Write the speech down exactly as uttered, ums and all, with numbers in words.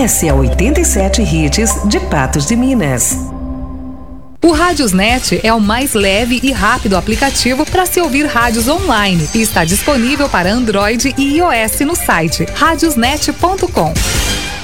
Essa é a oitenta e sete Hits de Patos de Minas. O Radiosnet é o mais leve e rápido aplicativo para se ouvir rádios online e está disponível para Android e iOS no site radiosnet ponto com.